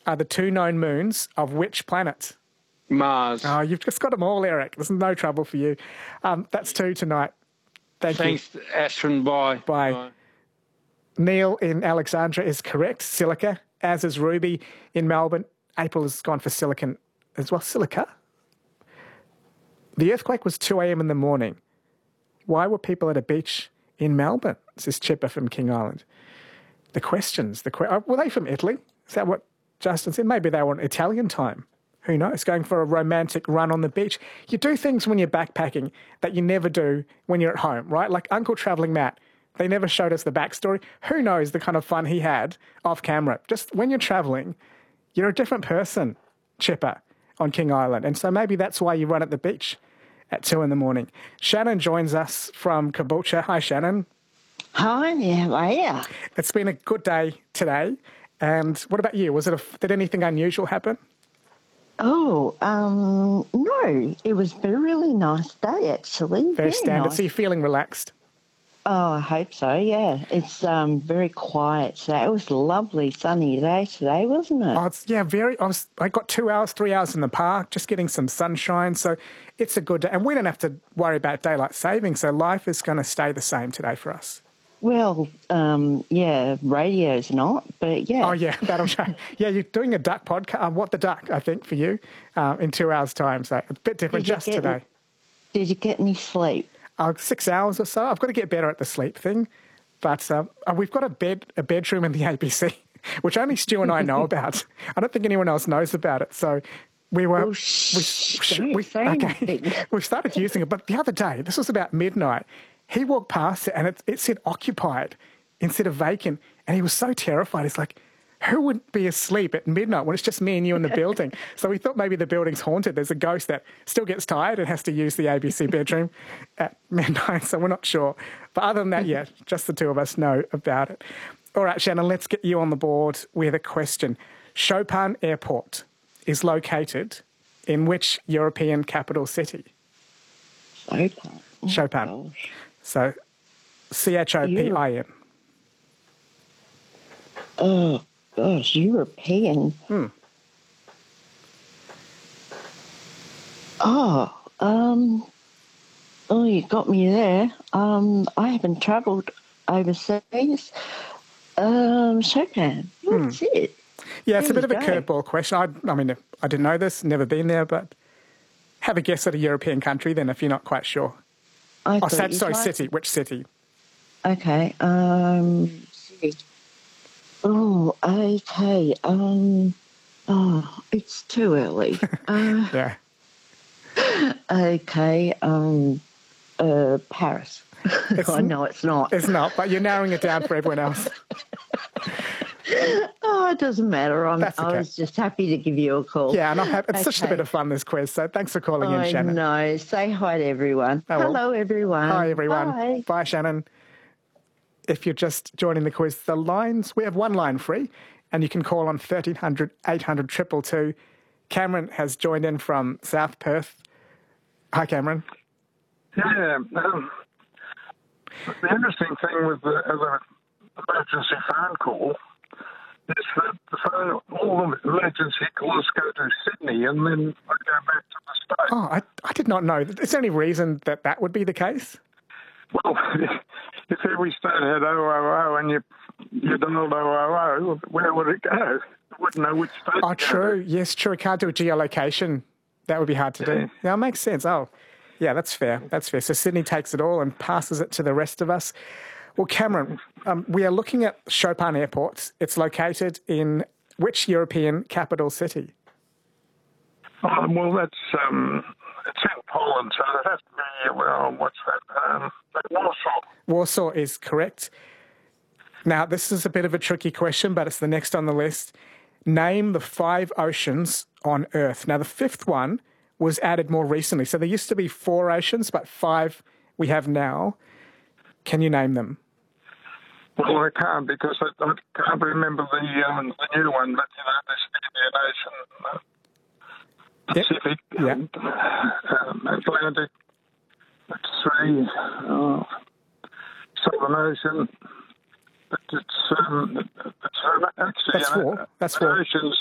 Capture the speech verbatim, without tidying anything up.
are the two known moons of which planet? Mars. Oh, you've just got them all, Eric. There's no trouble for you. Um, that's two tonight. Thank Thanks, you. Thanks, Ashton. Bye. Bye. Bye. Neil in Alexandra is correct. Silica, as is Ruby in Melbourne. April has gone for silicon as well. Silica? The earthquake was two a.m. in the morning. Why were people at a beach in Melbourne? Says Chipper from King Island. The questions. The que- were they from Italy? Is that what Justin said? Maybe they were on Italian time. Who knows? Going for a romantic run on the beach. You do things when you're backpacking that you never do when you're at home, right? Like Uncle Travelling Matt. They never showed us the backstory. Who knows the kind of fun he had off camera? Just when you're travelling, you're a different person, Chipper, on King Island. And so maybe that's why you run at the beach at two in the morning. Shannon joins us from Caboolture. Hi, Shannon. Hi, how are you? It's been a good day today. And what about you? Was it a, did anything unusual happen? Oh, um, no. It was a really nice day, actually. Very, very standard. Nice. So you're feeling relaxed? Oh, I hope so, yeah. It's um very quiet today. It was a lovely sunny day today, wasn't it? Oh, it's, yeah, very. I was. I got two hours, three hours in the park, just getting some sunshine. So it's a good day. And we don't have to worry about daylight saving, so life is going to stay the same today for us. Well, um, yeah, radio's not, but yeah. Oh, yeah, that'll change. Yeah, you're doing a duck podcast. Um, what the duck, I think, for you, uh, in two hours' time. So a bit different just get, today. Did you get any sleep? Uh, six hours or so. I've got to get better at the sleep thing. But um, uh, we've got a bed, a bedroom in the A B C, which only Stu and I know about. I don't think anyone else knows about it. So we were... Oh, we, shh, sh- don't we, say okay. we started using it. But the other day, this was about midnight, he walked past it and it, it said occupied instead of vacant. And he was so terrified. He's like, who would be asleep at midnight when it's just me and you in the building? So we thought maybe the building's haunted. There's a ghost that still gets tired and has to use the A B C bedroom at midnight. So we're not sure. But other than that, yeah, just the two of us know about it. All right, Shannon, let's get you on the board with a question. Chopin Airport is located in which European capital city? Chopin. Oh, Chopin. gosh. So C H O P I N. Oh, gosh, European. Hmm. Oh, um, oh, you got me there. Um, I haven't travelled overseas. Um, Chopin, what's Hmm. it? Yeah, it's There a bit you of a go. curveball question. I, I mean, I didn't know this, never been there, but have a guess at a European country then if you're not quite sure. I Oh, thought so, you'd sorry, like- city. Which city? Okay, um, city. Oh, okay, um, oh, it's too early. uh, Yeah. okay, um, uh, Paris. I know it's not. It's not, but you're narrowing it down for everyone else. Oh, it doesn't matter. I'm, That's I okay. was just happy to give you a call. Yeah, and I'm happy. It's just a Okay. bit of fun, this quiz, so thanks for calling in, I Shannon. know. Say hi to everyone. I will. Hello, everyone. Hi, everyone. Bye. Bye, Shannon. If you're just joining the quiz, the lines, we have one line free, and you can call on thirteen hundred, eight hundred, two two two. Cameron has joined in from South Perth. Hi, Cameron. Yeah. Um, the interesting thing with the, the emergency phone call is that the phone, all the emergency calls go to Sydney and then I go back to the States. Oh, I, I did not know. Is there any reason that that would be the case? Well, if every state had oh oh oh and you, you dialed oh oh oh, where would it go? You wouldn't know which state Oh, to go true. to. Yes, true. It can't do a geolocation. That would be hard to Yeah. do. Yeah, it makes sense. Oh, yeah, that's fair. That's fair. So Sydney takes it all and passes it to the rest of us. Well, Cameron, um, we are looking at Chopin Airport. It's located in which European capital city? Oh, well, that's um, it's in Poland, so it has to be, well, what's that? Um, Warsaw. Warsaw is correct. Now, this is a bit of a tricky question, but it's the next on the list. Name the five oceans on Earth. Now, the fifth one was added more recently. So there used to be four oceans, but five we have now. Can you name them? Well, I can't because I, I can't remember the um, the new one, but you know, this Indian Ocean, uh, Pacific, Yep. and, um, Atlantic, that's three, uh, Southern Ocean. But it's um, it's uh, actually That's an, four. That's an four. ocean's